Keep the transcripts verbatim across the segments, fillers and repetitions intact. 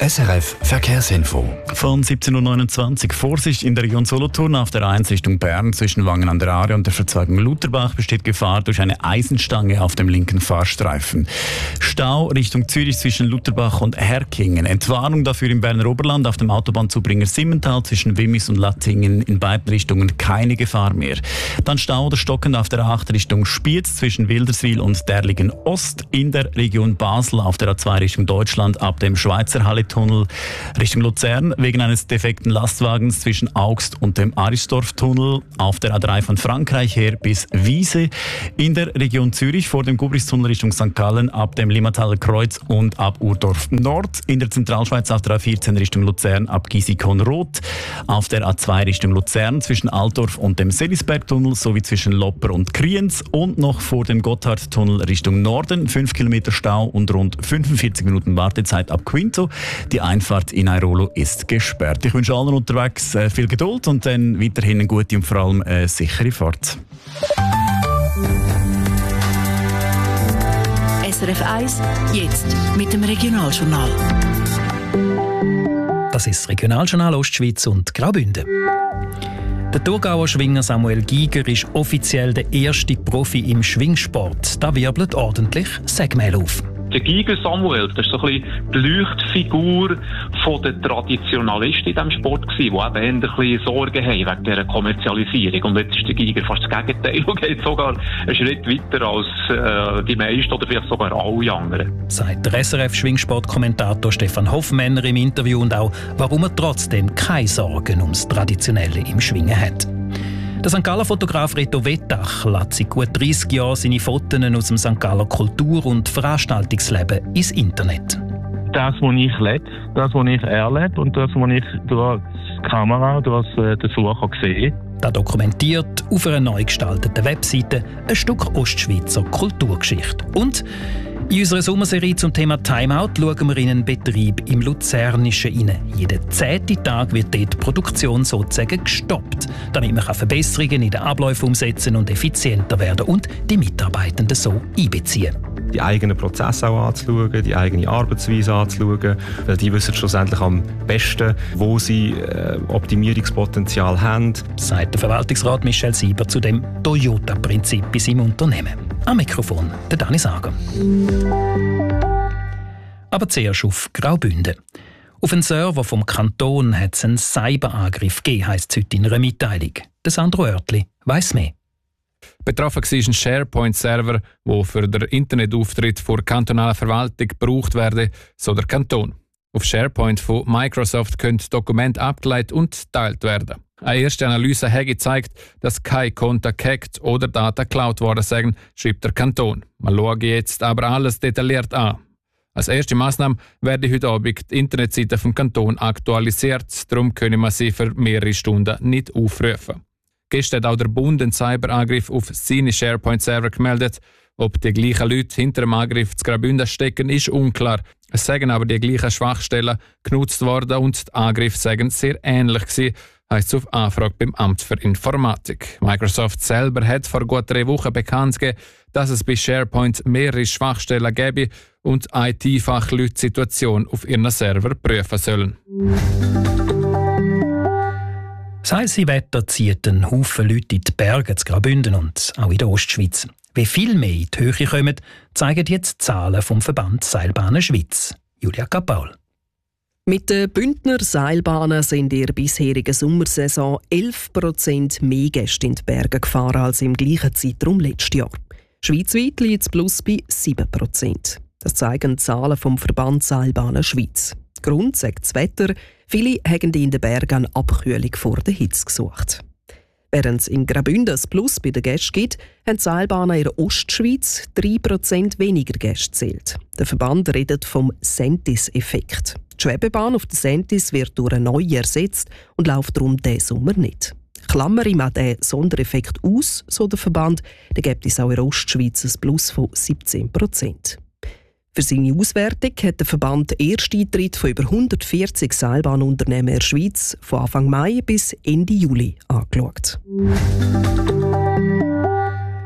S R F Verkehrsinfo. Von siebzehn Uhr neunundzwanzig. Vorsicht in der Region Solothurn auf der A eins Richtung Bern zwischen Wangen an der Aare und der Verzweigung Lutherbach besteht Gefahr durch eine Eisenstange auf dem linken Fahrstreifen. Stau Richtung Zürich zwischen Lutherbach und Herkingen. Entwarnung dafür im Berner Oberland auf dem Autobahnzubringer Simmental zwischen Wimmis und Lattingen. In beiden Richtungen keine Gefahr mehr. Dann Stau oder stockend auf der A acht Richtung Spiez zwischen Wilderswil und Derlingen Ost. In der Region Basel auf der A zwei Richtung Deutschland ab dem Schweizer Halle-Tunnel Richtung Luzern wegen eines defekten Lastwagens zwischen Augst und dem Arisdorf-Tunnel. Auf der A drei von Frankreich her bis Wiese. In der Region Zürich vor dem Gubristunnel Richtung Sankt Gallen ab dem Limmataler Kreuz und ab Urdorf Nord. In der Zentralschweiz auf der A vierzehn Richtung Luzern ab Gisikon-Rot. Auf der A zwei Richtung Luzern zwischen Altdorf und dem Selisberg-Tunnel sowie zwischen Lopper und Kriens. Und noch vor dem Gotthard-Tunnel Richtung Norden. fünf Kilometer Stau und rund fünfundvierzig Minuten Wartezeit ab Quinto. Die Einfahrt in Airolo ist gesperrt. Ich wünsche allen unterwegs äh, viel Geduld und dann weiterhin eine gute und vor allem äh, sichere Fahrt. S R F eins, jetzt mit dem Regionaljournal. Das ist das Regionaljournal Ostschweiz und Graubünden. Der Thurgauer Schwinger Samuel Giger ist offiziell der erste Profi im Schwingsport. Da wirbelt ordentlich Sägemehl auf. Der Giger Samuel, das war so ein bisschen die Leuchtfigur der Traditionalisten in diesem Sport, die eben ein bisschen Sorgen haben wegen dieser Kommerzialisierung. Und jetzt ist der Giger fast das Gegenteil und geht sogar einen Schritt weiter als äh, die meisten oder vielleicht sogar alle anderen. Sagt der S R F-Schwingsport-Kommentator Stefan Hoffmänner im Interview und auch, warum er trotzdem keine Sorgen ums Traditionelle im Schwingen hat. Der Sankt Galler Fotograf Reto Wettach lässt seit gut dreissig Jahren seine Fotos aus dem Sankt Galler Kultur- und Veranstaltungsleben ins Internet. Das, was ich lebe, das, was ich erlebe und das, was ich durch die Kamera, durch den Sucher sehe. Das dokumentiert auf einer neu gestalteten Webseite ein Stück Ostschweizer Kulturgeschichte. Und in unserer Sommerserie zum Thema Timeout schauen wir in einen Betrieb im Luzernischen rein. Jeden zehnten Tag wird dort die Produktion sozusagen gestoppt, damit man Verbesserungen in den Abläufen umsetzen und effizienter werden und die Mitarbeitenden so einbeziehen. Die eigenen Prozesse auch anzuschauen, die eigene Arbeitsweise anzuschauen, weil die wissen schlussendlich am besten, wo sie äh, Optimierungspotenzial haben. Sagt der Verwaltungsrat Michel Sieber zu dem Toyota-Prinzip in seinem Unternehmen. Am Mikrofon der Dani Sager. Aber zuerst auf Graubünden. Auf einen Server vom Kanton hat es einen Cyberangriff gegeben, heisst es heute in einer Mitteilung. Der Sandro Oertli weiss mehr. Betroffen war ein SharePoint-Server, der für den Internetauftritt vor kantonaler Verwaltung gebraucht werde, so der Kanton. Auf SharePoint von Microsoft können Dokumente abgeleitet und geteilt werden. Eine erste Analyse hat gezeigt, dass keine Konten gehackt oder Daten geklaut worden sind, schreibt der Kanton. Man schaut jetzt aber alles detailliert an. Als erste Massnahme werde heute Abend die Internetseite vom Kanton aktualisiert, darum können wir sie für mehrere Stunden nicht aufrufen. Gestern hat auch der Bund einen Cyberangriff auf seine SharePoint-Server gemeldet. Ob die gleichen Leute hinter dem Angriff zu Graubünden stecken, ist unklar. Es seien aber die gleichen Schwachstellen genutzt worden und die Angriffe seien sehr ähnlich gewesen, heisst es auf Anfrage beim Amt für Informatik. Microsoft selber hat vor gut drei Wochen bekannt gegeben, dass es bei SharePoint mehrere Schwachstellen gäbe und I T-Fachleute die Situation auf ihren Server prüfen sollen. Das heiße Wetter zieht einen Haufen Leute in die Berge zu Graubünden und auch in der Ostschweiz. Wie viel mehr in die Höhe kommen, zeigen jetzt die Zahlen vom Verband Seilbahnen Schweiz. Julia Kapaul. Mit den Bündner Seilbahnen sind in der bisherigen Sommersaison elf Prozent mehr Gäste in die Berge gefahren als im gleichen Zeitraum letztes Jahr. Schweizweit liegt das Plus bei sieben Prozent. Das zeigen die Zahlen vom Verband Seilbahnen Schweiz. Grund sagt das Wetter. Viele haben in den Bergen eine Abkühlung vor der Hitze gesucht. Während es in Graubünden ein Plus bei den Gästen gibt, haben die Seilbahnen in der Ostschweiz drei Prozent weniger Gäste gezählt. Der Verband redet vom Sentis-Effekt. Die Schwebebahn auf der Sentis wird durch eine neue ersetzt und läuft darum diesen Sommer nicht. Klammere ich mal diesen Sondereffekt aus, so der Verband, dann gibt es auch in der Ostschweiz ein Plus von siebzehn Prozent. Für seine Auswertung hat der Verband den ersten Eintritt von über hundertvierzig Seilbahnunternehmen in der Schweiz von Anfang Mai bis Ende Juli angeschaut.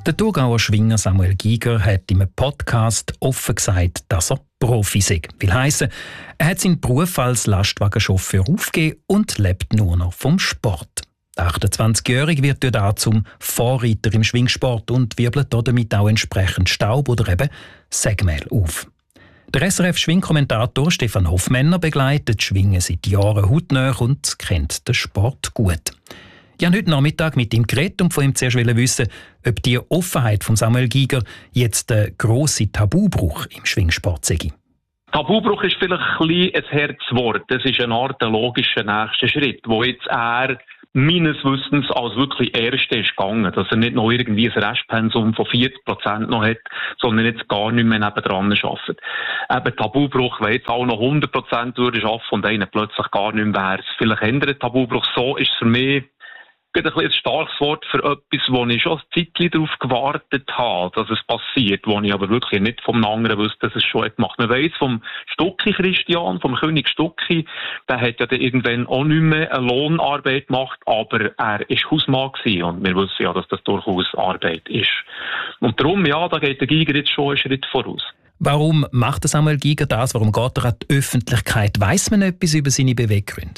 Der Thurgauer Schwinger Samuel Giger hat im Podcast offen gesagt, dass er Profi sei. Will heissen, er hat seinen Beruf als Lastwagenchauffeur aufgegeben und lebt nur noch vom Sport. Der achtundzwanzigjährige wird dort zum Vorreiter im Schwingsport und wirbelt damit auch entsprechend Staub oder eben Sägemehl auf. Der S R F-Schwingkommentator Stefan Hoffmänner begleitet Schwingen seit Jahren hautnah und kennt den Sport gut. Ich habe heute Nachmittag mit ihm geredet und von ihm zuerst wissen, ob die Offenheit von Samuel Giger jetzt der grosse Tabubruch im Schwingsport sei. Tabubruch ist vielleicht ein bisschen ein Herzwort. Das ist eine Art logischer nächster Schritt, wo jetzt er meines Wissens als wirklich Erste ist gegangen, dass er nicht noch irgendwie ein Restpensum von vierzig Prozent noch hat, sondern jetzt gar nicht mehr nebendran arbeitet. Eben Tabubruch, wenn jetzt auch noch hundert Prozent arbeiten und einer plötzlich gar nicht mehr wäre. Vielleicht ändert Tabubruch. So ist es für mich ein bisschen ein starkes Wort für etwas, wo ich schon ein Zeitchen darauf gewartet habe, dass es passiert, wo ich aber wirklich nicht vom anderen wusste, dass es schon gemacht hat. Man weiss vom Stucki Christian, vom König Stucki, der hat ja dann irgendwann auch nicht mehr eine Lohnarbeit gemacht, aber er war Hausmann gewesen und wir wissen ja, dass das durchaus Arbeit ist. Und darum, ja, da geht der Giger jetzt schon einen Schritt voraus. Warum macht Samuel Giger das? Warum geht er an die Öffentlichkeit? Weiss man etwas über seine Beweggründe?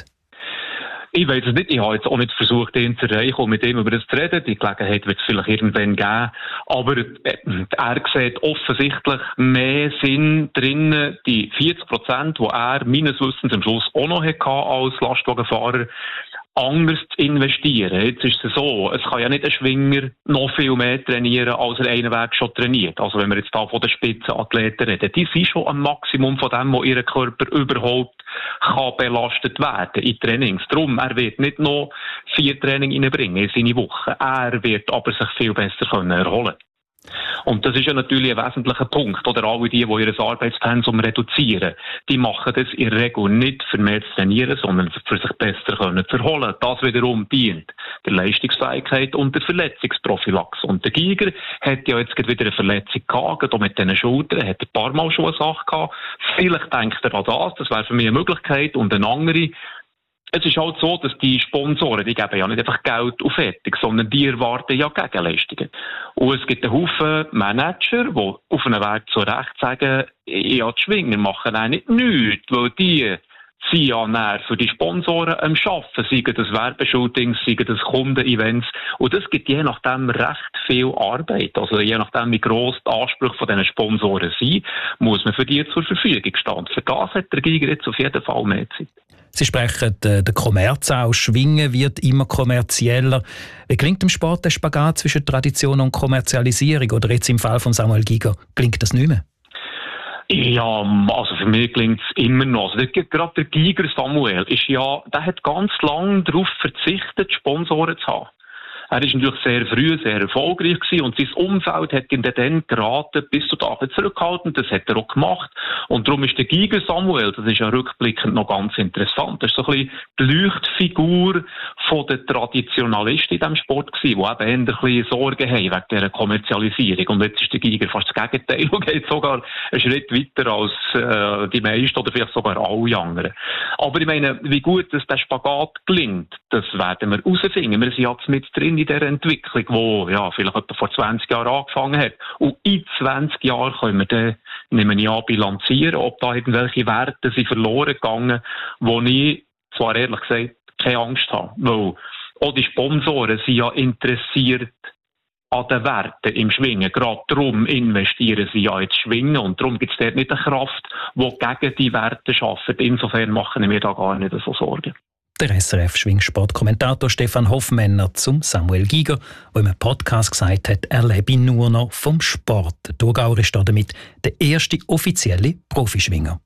Ich weiß es nicht. Ich habe jetzt auch nicht versucht, ihn zu erreichen und mit ihm über das zu reden. Die Gelegenheit wird es vielleicht irgendwann geben. Aber er sieht offensichtlich mehr Sinn drin, die vierzig Prozent, die er meines Wissens am Schluss auch noch hatte als Lastwagenfahrer, anders zu investieren. Jetzt ist es so, es kann ja nicht ein Schwinger noch viel mehr trainieren, als er einen Weg schon trainiert. Also wenn wir jetzt da von den Spitzenathleten reden, die sind schon am Maximum von dem, wo ihr Körper überhaupt kann belastet werden in Trainings. Darum, er wird nicht noch vier Training reinbringen in seine Woche. Er wird aber sich viel besser können erholen. Und das ist ja natürlich ein wesentlicher Punkt. Oder alle die, die ihr Arbeitspensum reduzieren, die machen das in der Regel nicht für mehr zu trainieren, sondern für sich besser können zu erholen. Das wiederum dient der Leistungsfähigkeit und der Verletzungsprophylaxe. Und der Giger hat ja jetzt wieder eine Verletzung gehabt, auch mit diesen Schultern, hat ein paar Mal schon eine Sache gehabt. Vielleicht denkt er an das, das wäre für mich eine Möglichkeit. Und eine andere, es ist halt so, dass die Sponsoren, die geben ja nicht einfach Geld auf fertig, sondern die erwarten ja Gegenleistungen. Und es gibt einen Haufen Manager, die auf einem Weg zu Recht sagen, ja, die Schwinger machen auch nicht nichts, weil die sind ja näher für die Sponsoren am Arbeiten, seien das Werbeshootings, seien das Kundenevents. Und das gibt je nachdem recht viel Arbeit. Also je nachdem, wie gross die Ansprüche von diesen Sponsoren sind, muss man für die zur Verfügung stehen. Für das hat der Giger jetzt auf jeden Fall mehr Zeit. Sie sprechen äh, den Kommerz aus. Schwingen wird immer kommerzieller. Wie gelingt im Sport der Spagat zwischen Tradition und Kommerzialisierung? Oder jetzt im Fall von Samuel Giger, gelingt das nicht mehr? Ja, also für mich klingt es immer noch. Also gerade der Giger Samuel ist ja, der hat ganz lange darauf verzichtet, Sponsoren zu haben. Er ist natürlich sehr früh, sehr erfolgreich gewesen und sein Umfeld hat ihm dann geraten, bis zu Tage zurückhalten. Das hat er auch gemacht. Und darum ist der Giger Samuel, das ist ja rückblickend noch ganz interessant, das ist so ein bisschen die Leuchtfigur von den Traditionalisten in diesem Sport gewesen, die eben ein bisschen Sorgen haben wegen dieser Kommerzialisierung. Und jetzt ist der Giger fast das Gegenteil und geht sogar einen Schritt weiter als äh, die meisten oder vielleicht sogar alle anderen. Aber ich meine, wie gut dass der Spagat gelingt, das werden wir herausfinden. Wir sind jetzt mit drin in dieser Entwicklung, die ja, vielleicht etwa vor zwanzig Jahren angefangen hat. Und in zwanzig Jahren können wir dann, nehmen wir an, bilanzieren, ob da irgendwelche Werte sind verloren gegangen, wo ich zwar ehrlich gesagt keine Angst habe. Weil auch die Sponsoren sind ja interessiert an den Werten im Schwingen. Gerade darum investieren sie ja ins Schwingen und darum gibt es dort nicht eine Kraft, die gegen die Werte arbeitet. Insofern machen wir da gar nicht so Sorgen. Der S R F-Schwingsport-Kommentator Stefan Hoffmänner zum Samuel Giger, der im Podcast gesagt hat, er lebe nur noch vom Sport. Der Thurgauer ist damit der erste offizielle Profischwinger.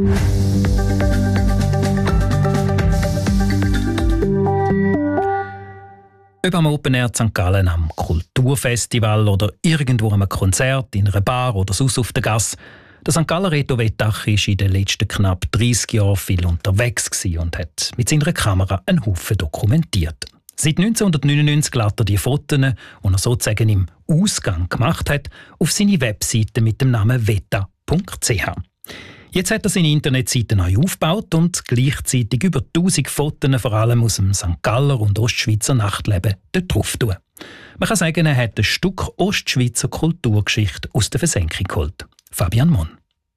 Ob am Open Air Sankt Gallen, am Kulturfestival oder irgendwo am Konzert, in einer Bar oder sonst auf der Gasse, der Sankt Galler Reto Wettach war in den letzten knapp dreissig Jahren viel unterwegs und hat mit seiner Kamera einen Haufen dokumentiert. Seit neunzehnhundertneunundneunzig lädt er die Fotos, die er sozusagen im Ausgang gemacht hat, auf seine Webseite mit dem Namen weta punkt c h. Jetzt hat er seine Internetseite neu aufgebaut und gleichzeitig über tausend Fotos vor allem aus dem Sankt Galler und Ostschweizer Nachtleben dort drauf tun. Man kann sagen, er hat ein Stück Ostschweizer Kulturgeschichte aus der Versenkung geholt. Fabian Mon.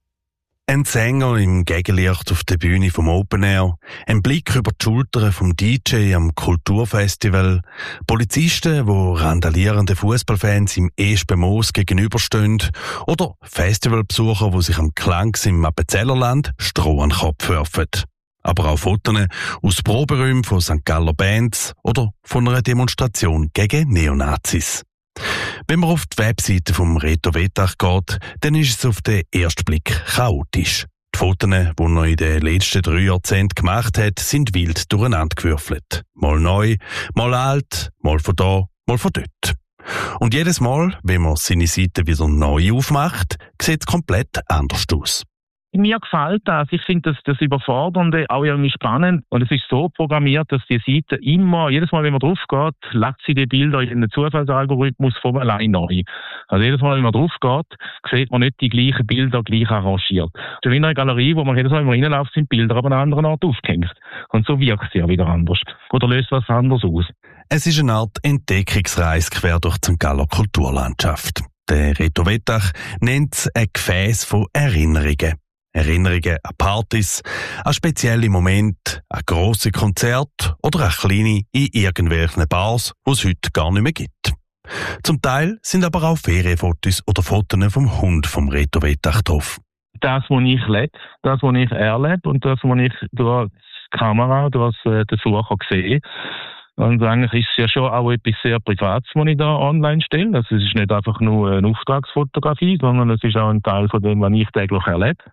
Ein Sänger im Gegenlicht auf der Bühne vom Open Air, ein Blick über die Schultern vom D J am Kulturfestival, Polizisten, wo randalierenden Fußballfans im Espen-Moos gegenüberstehen oder Festivalbesucher, die sich am Klangs im Appenzellerland Stroh an den Kopf werfen. Aber auch Fotos aus Proberäumen von Sankt Galler Bands oder von einer Demonstration gegen Neonazis. Wenn man auf die Webseite vom Reto Wettach geht, dann ist es auf den ersten Blick chaotisch. Die Fotos, die er in den letzten drei Jahrzehnten gemacht hat, sind wild durcheinandergewürfelt. Mal neu, mal alt, mal von da, mal von dort. Und jedes Mal, wenn man seine Seite wieder neu aufmacht, sieht es komplett anders aus. Mir gefällt das. Ich finde das, das Überfordernde auch irgendwie spannend. Und es ist so programmiert, dass die Seite immer, jedes Mal, wenn man drauf geht, lädt sie die Bilder in einen Zufallsalgorithmus von allein neu. Also jedes Mal, wenn man drauf geht, sieht man nicht die gleichen Bilder gleich arrangiert. Es ist wie in einer Galerie, wo man jedes Mal, wenn man reinläuft, sind Bilder aber an einem anderen Ort aufgehängt. Und so wirkt sie ja wieder anders. Oder löst was anderes aus. Es ist eine Art Entdeckungsreise quer durch die Sankt Galler Kulturlandschaft. Der Reto Wettach nennt es ein Gefäß von Erinnerungen. Erinnerungen an Partys, an spezielle Momente, an grosse Konzerte oder an kleine in irgendwelchen Bars, die es heute gar nicht mehr gibt. Zum Teil sind aber auch Ferienfotos oder Fotos vom Hund vom Reto Wettach drauf. Das, was ich lebe, das, was ich erlebe und das, was ich durch die Kamera, durch den Sucher sehe. Und eigentlich ist es ja schon auch etwas sehr Privates, was ich da online stelle. Also es ist nicht einfach nur eine Auftragsfotografie, sondern es ist auch ein Teil von dem, was ich täglich erlebe.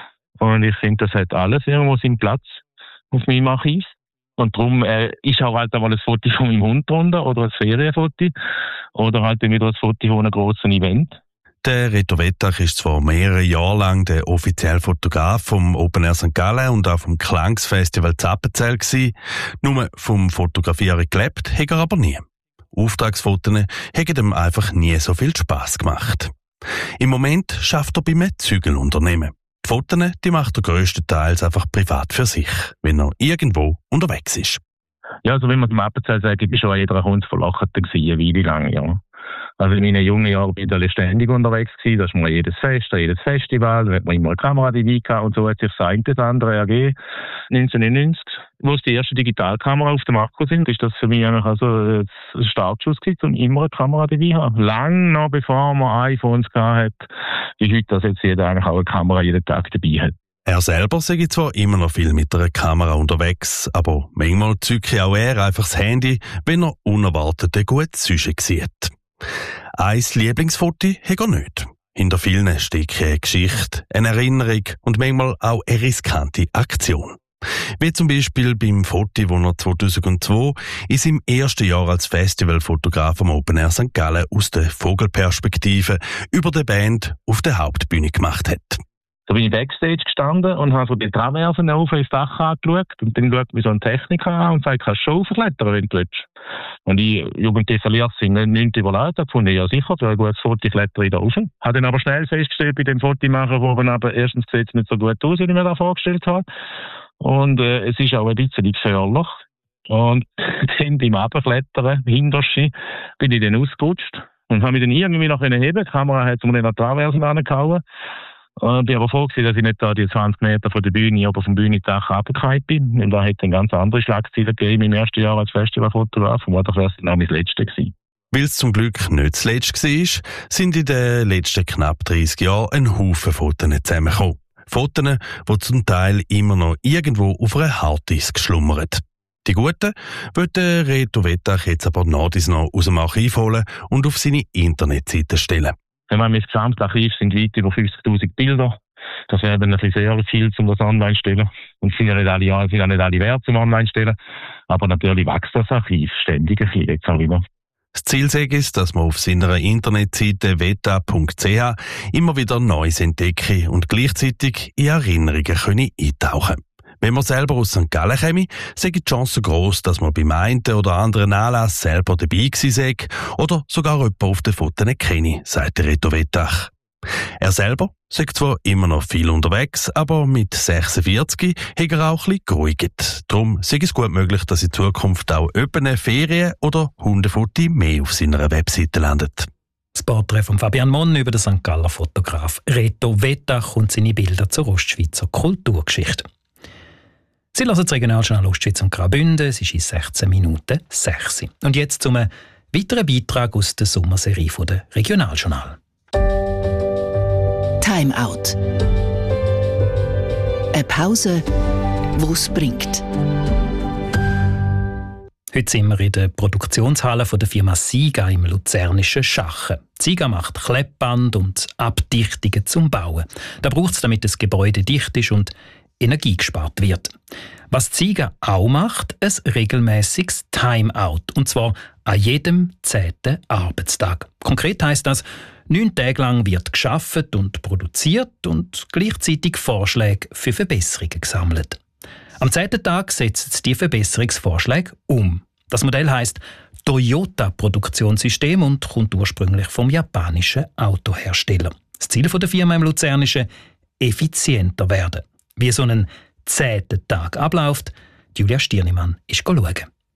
Und ich finde, das hat alles irgendwo seinen Platz auf meinem Archiv. Und darum äh, ist auch halt einmal ein Foto von meinem Hund drunter oder ein Ferienfoto oder halt wieder ein Foto von einem grossen Event. Der Reto Wettach ist zwar mehrere Jahre lang der offizielle Fotograf vom Open Air Sankt Gallen und auch vom Klangsfestival Zappenzell gsi. Nur vom Fotografieren gelebt hat er aber nie. Auftragsfotos haben ihm einfach nie so viel Spass gemacht. Im Moment schafft er bei einem Zügelunternehmen. Die Fotos die macht er grösstenteils einfach privat für sich, wenn er irgendwo unterwegs ist. Ja, also wenn man zum Appenzell sagt, ich war schon an jeder Kunst verlacht, eine Weile lang, ja. Also in meinen jungen Jahren bin ich ständig unterwegs gewesen. Da ist man jedes Fest, jedes Festival, da hat man immer eine Kamera dabei gehabt und so hat sich das eine das andere ergeben. neunzehnhundertneunundneunzig, wo es die erste Digitalkamera auf dem Markt sind, ist das für mich eigentlich also ein Startschuss gewesen, um immer eine Kamera dabei zu haben. Lang noch bevor man iPhones gehabt hat, wie heute, dass jetzt jeder eigentlich auch eine Kamera jeden Tag dabei hat. Er selber sei zwar immer noch viel mit einer Kamera unterwegs, aber manchmal zücke auch er einfach das Handy, wenn er unerwartet ein gutes Sujet sieht. Ein Lieblingsfoto hat er nicht. Hinter vielen steckt eine Geschichte, eine Erinnerung und manchmal auch eine riskante Aktion. Wie zum Beispiel beim Foto, das er zweitausendzwei in seinem ersten Jahr als Festivalfotograf am Open Air Sankt Gallen aus der Vogelperspektive über die Band auf der Hauptbühne gemacht hat. Da bin ich Backstage gestanden und habe so die Traversen auf ins Dach angeschaut. Und dann schaut mich so ein Techniker an und sagt, kannst du schon aufklettern, wenn du willst. Und ich, Jugendliche verliert sind nicht überlegt, habe gefunden, ja sicher, für ein gutes Foto klettere ich da rauf. Habe dann aber schnell festgestellt bei dem Fotomacher, wo aber erstens sieht es nicht so gut aus, wie ich mir das vorgestellt habe. Und äh, es ist auch ein bisschen gefährlich. Und dann beim Runterklettern, hinterste, bin ich dann ausgerutscht und habe mich dann irgendwie noch heben. Die Kamera hat mir dann an die Traversen angehauen. Ich bin aber froh gewesen, dass ich nicht da die zwanzig Meter von der Bühne oder vom Bühnendach runtergefallen bin. Und da hätte eine ganz andere Schlagziele gegeben im ersten Jahr als Festivalfotograf. Und das wäre dann auch mein letztes gewesen. Weil es zum Glück nicht das letzte war, sind in den letzten knapp dreißig Jahren ein Haufen Fotos zusammengekommen. Fotos, die zum Teil immer noch irgendwo auf einer Harddisk schlummern. Die guten wird der Reto Wettach jetzt aber nach dies noch aus dem Archiv holen und auf seine Internetseite stellen. Wenn man das Gesamtarchiv sind weit über fünfzigtausend Bilder. Das wäre dann ein bisschen sehr viel, um das online zu stellen. Und sind ja nicht alle Jahre, sind ja nicht alle wert zum online zu stellen. Aber natürlich wächst das Archiv ständig ein bisschen jetzt auch wieder. Das Ziel ist, dass man auf seiner Internetseite weta punkt c h immer wieder Neues entdecken und gleichzeitig in Erinnerungen können eintauchen können. Wenn man selber aus Sankt Gallen käme, sei die Chance gross, dass man beim einen oder anderen Anlass selber dabei gewesen sei oder sogar jemanden auf den Fotos kenne, sagt der Reto Wettach. Er selber sagt zwar immer noch viel unterwegs, aber mit sechsundvierzig hat er auch ein bisschen geruhigt. Darum sei es gut möglich, dass in Zukunft auch öppene Ferien oder Hundefutter mehr auf seiner Webseite landet. Das Porträt von Fabian Monn über den Sankt Galler Fotograf Reto Wettach und seine Bilder zur Ostschweizer Kulturgeschichte. Sie hören das Regionaljournal Ostschweiz und Graubünden. Es ist in sechzehn Minuten sechs. Und jetzt zum weiteren Beitrag aus der Sommerserie der Regionaljournal. Time Out. Eine Pause, die es bringt. Heute sind wir in der Produktionshalle der Firma Siga im luzernischen Schachen. Siga macht Kleppband und Abdichtungen zum Bauen. Da braucht es, damit das Gebäude dicht ist und Energie gespart wird. Was Siga auch macht, ein regelmäßiges Timeout. Und zwar an jedem zehnten Arbeitstag. Konkret heisst das, neun Tage lang wird geschafft und produziert und gleichzeitig Vorschläge für Verbesserungen gesammelt. Am zehnten Tag setzt die Verbesserungsvorschläge um. Das Modell heisst Toyota-Produktionssystem und kommt ursprünglich vom japanischen Autohersteller. Das Ziel der Firma im Luzernischen: effizienter werden. Wie so ein zehnter Tag abläuft, Julia Stirnimann ist schauen.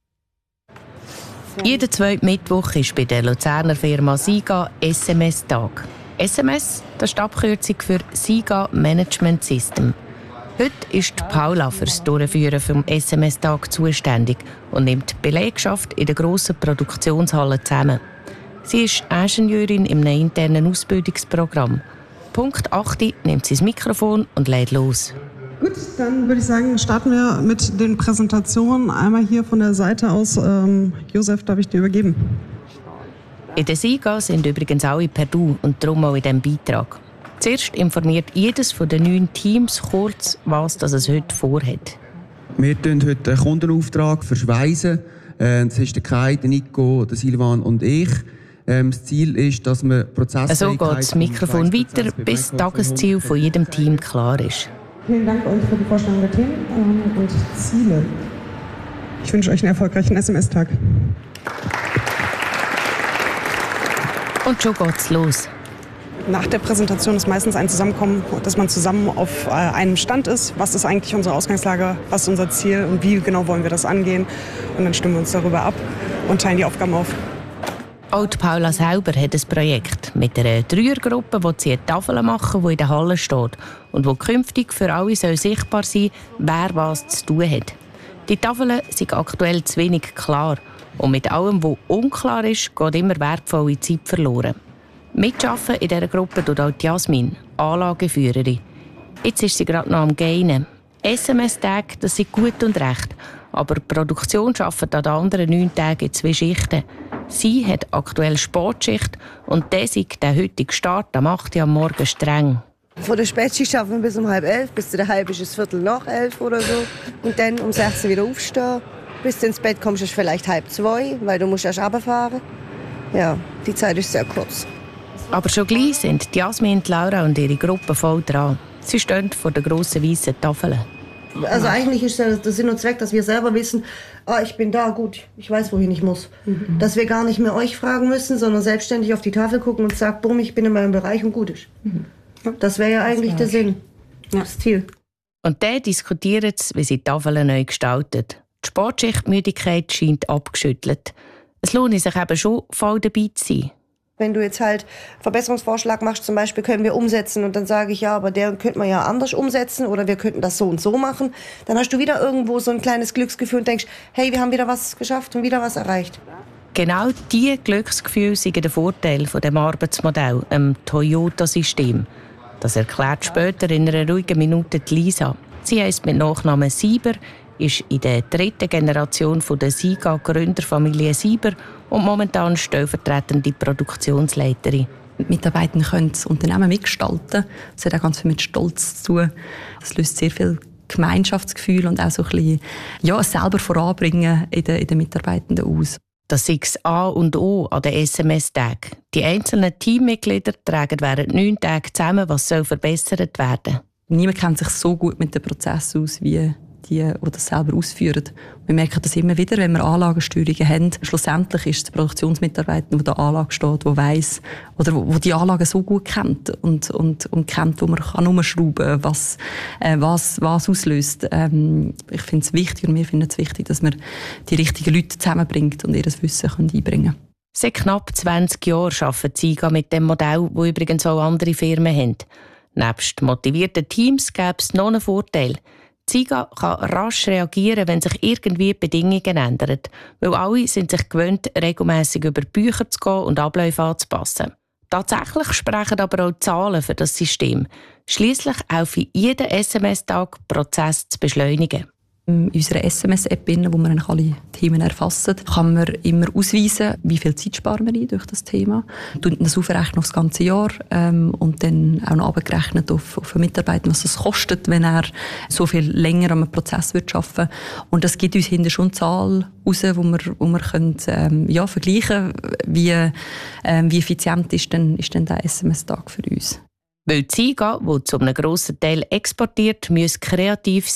Jeden zweiten Mittwoch ist bei der Luzerner Firma Siga S M S-Tag. S M S, das ist die Abkürzung für Siga Management System. Heute ist Paula für das Durchführen vom S M S-Tag zuständig und nimmt die Belegschaft in der grossen Produktionshalle zusammen. Sie ist Ingenieurin im internen Ausbildungsprogramm. Punkt acht nimmt sie das Mikrofon und lädt los. Gut, dann würde ich sagen, starten wir mit den Präsentationen. Einmal hier von der Seite aus. Ähm, Josef, darf ich dir übergeben? In der Siga sind übrigens alle per Du und darum auch in diesem Beitrag. Zuerst informiert jedes von den neun Teams kurz, was das es heute vorhat. Wir verschweissen heute einen Kundenauftrag. Verschweissen. Das ist der Kai, der Nico, der Silvan und ich. Das Ziel ist, dass wir Prozesse. So geht das Mikrofon weiter, bis das Tagesziel von jedem Team klar ist. Vielen Dank euch für die Vorstellung der Themen und Ziele. Ich wünsche euch einen erfolgreichen S M S-Tag. Und schon geht's los. Nach der Präsentation ist meistens ein Zusammenkommen, dass man zusammen auf einem Stand ist. Was ist eigentlich unsere Ausgangslage, was ist unser Ziel und wie genau wollen wir das angehen? Und dann stimmen wir uns darüber ab und teilen die Aufgaben auf. Auch Paula selber hat ein Projekt mit einer Dreiergruppe, wo sie eine Tafel machen, die in der Halle steht und wo künftig für alle soll sichtbar sein, wer was zu tun hat. Die Tafeln sind aktuell zu wenig klar und mit allem, was unklar ist, geht immer wertvolle Zeit verloren. Mitarbeiten in dieser Gruppe tut auch Jasmin, Anlageführerin. Jetzt ist sie gerade noch am Gainen. S M S-Tage, das sind gut und recht, aber die Produktion arbeitet an den anderen neun Tagen in zwei Schichten. Sie hat aktuell Sportschicht und der ist der heutige Start am acht Uhr am Morgen streng. Von der Spätschicht schaffen wir bis um halb elf, bis zu der halb ist es Viertel nach elf oder so. Und dann um sechzehn wieder aufstehen. Bis du ins Bett kommst, ist vielleicht halb zwei, weil du musst erst runterfahren. Ja, die Zeit ist sehr kurz. Aber schon gleich sind Jasmin, Laura und ihre Gruppe voll dran. Sie stehen vor der grossen weißen Tafel. Also eigentlich ist der Sinn und Zweck, dass wir selber wissen, ah, ich bin da, gut, ich weiß, wohin ich muss. Mhm. Dass wir gar nicht mehr euch fragen müssen, sondern selbstständig auf die Tafel gucken und sagen, bumm, ich bin in meinem Bereich und gut ist. Mhm. Das wäre ja eigentlich der Sinn, ja. Das Ziel. Und dann diskutieren sie, wie sie die Tafel neu gestaltet. Die Sportschichtmüdigkeit scheint abgeschüttelt. Es lohnt sich eben schon, voll dabei zu sein. Wenn du jetzt halt Verbesserungsvorschlag machst, zum Beispiel können wir umsetzen und dann sage ich, ja, aber der könnte man ja anders umsetzen oder wir könnten das so und so machen, dann hast du wieder irgendwo so ein kleines Glücksgefühl und denkst, hey, wir haben wieder was geschafft und wieder was erreicht. Genau diese Glücksgefühle sind der Vorteil von dem Arbeitsmodell, dem Toyota-System. Das erklärt später in einer ruhigen Minute die Lisa. Sie heisst mit Nachnamen Sieber, ist in der dritten Generation von der Siga-Gründerfamilie Sieber und momentan stellvertretende Produktionsleiterin. Die Mitarbeiter können das Unternehmen mitgestalten. Das hat auch ganz viel mit Stolz zu tun. Das löst sehr viel Gemeinschaftsgefühl und auch so ein bisschen, ja, selber voranbringen in den, in den Mitarbeitenden aus. Das ist das A und O an den S M S-Tagen. Die einzelnen Teammitglieder tragen während neun Tagen zusammen, was soll verbessert werden. Niemand kennt sich so gut mit dem Prozess aus wie die, die das selber ausführen. Wir merken das immer wieder, wenn wir Anlagensteuerungen haben. Schlussendlich ist es der Produktionsmitarbeiter, der der Anlage steht, der weiss, oder wo, wo die Anlage so gut kennt und, und, und kennt, wo man kann umschrauben kann, was, äh, was, was auslöst. Ähm, ich finde es wichtig und wir finden es wichtig, dass man die richtigen Leute zusammenbringt und ihr Wissen einbringen können. Seit knapp zwanzig Jahren arbeitet Ziga mit dem Modell, das übrigens auch andere Firmen haben. Nebst motivierten Teams gäbe es noch einen Vorteil. Ziga kann rasch reagieren, wenn sich irgendwie die Bedingungen ändern, weil alle sind sich gewöhnt, regelmässig über Bücher zu gehen und Abläufe anzupassen. Tatsächlich sprechen aber auch Zahlen für das System. Schliesslich helfen jeden S M S-Tag Prozess zu beschleunigen. In unserer S M S-App, wo wir alle Themen erfassen, kann man immer ausweisen, wie viel Zeit sparen wir ein durch das Thema. Wir das aufrechnen auf das ganze Jahr ähm, und dann auch noch abgerechnet auf, auf den Mitarbeiter, was es kostet, wenn er so viel länger am Prozess wird arbeiten würde. Und das gibt uns hinterher schon eine Zahl raus, wo wir, wo wir können, ähm, ja, vergleichen können, wie, ähm, wie effizient ist denn, ist denn der S M S-Tag für uns. Weil Ziga, die zu einem grossen Teil exportiert, muss kreativ